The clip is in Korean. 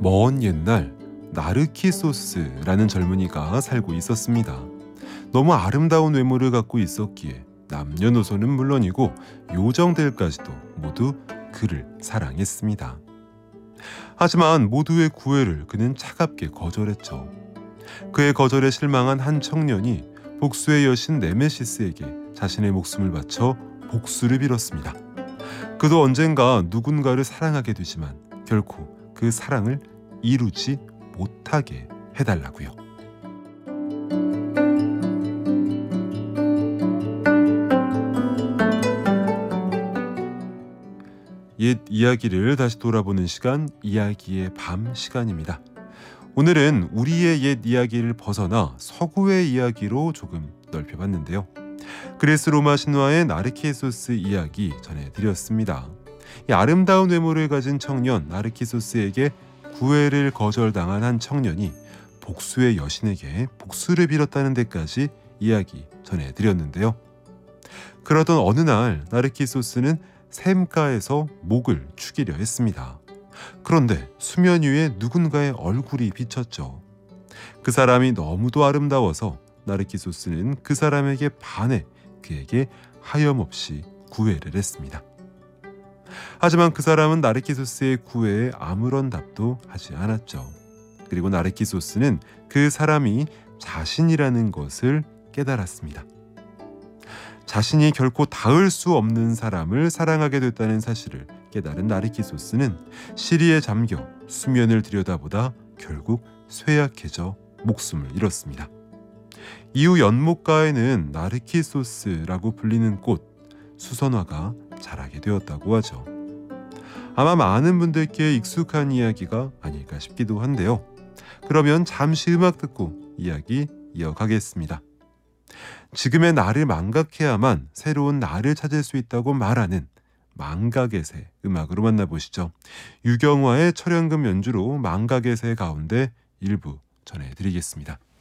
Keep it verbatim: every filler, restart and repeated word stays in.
먼 옛날 나르키소스라는 젊은이가 살고 있었습니다. 너무 아름다운 외모를 갖고 있었기에 남녀노소는 물론이고 요정들까지도 모두 그를 사랑했습니다. 하지만 모두의 구애를 그는 차갑게 거절했죠. 그의 거절에 실망한 한 청년이 복수의 여신 네메시스에게 자신의 목숨을 바쳐 복수를 빌었습니다. 그도 언젠가 누군가를 사랑하게 되지만 결코 그 사랑을 이루지 못하게 해달라고요. 옛 이야기를 다시 돌아보는 시간, 이야기의 밤 시간입니다. 오늘은 우리의 옛 이야기를 벗어나 서구의 이야기로 조금 넓혀봤는데요. 그리스 로마 신화의 나르키소스 이야기 전해드렸습니다. 이 아름다운 외모를 가진 청년 나르키소스에게 구애를 거절당한 한 청년이 복수의 여신에게 복수를 빌었다는 데까지 이야기 전해드렸는데요. 그러던 어느 날 나르키소스는 샘가에서 목을 축이려 했습니다. 그런데 수면 위에 누군가의 얼굴이 비쳤죠. 그 사람이 너무도 아름다워서 나르키소스는 그 사람에게 반해 그에게 하염없이 구애를 했습니다. 하지만 그 사람은 나르키소스의 구애에 아무런 답도 하지 않았죠. 그리고 나르키소스는 그 사람이 자신이라는 것을 깨달았습니다. 자신이 결코 닿을 수 없는 사람을 사랑하게 됐다는 사실을 깨달은 나르키소스는 시리에 잠겨 수면을 들여다보다 결국 쇠약해져 목숨을 잃었습니다. 이후 연못가에는 나르키소스라고 불리는 꽃 수선화가 자라게 되었다고 하죠. 아마 많은 분들께 익숙한 이야기가 아닐까 싶기도 한데요. 그러면 잠시 음악 듣고 이야기 이어가겠습니다. 지금의 나를 망각해야만 새로운 나를 찾을 수 있다고 말하는 망각의 새 음악으로 만나보시죠. 유경화의 철연금 연주로 망각의 새 가운데 일부 전해드리겠습니다.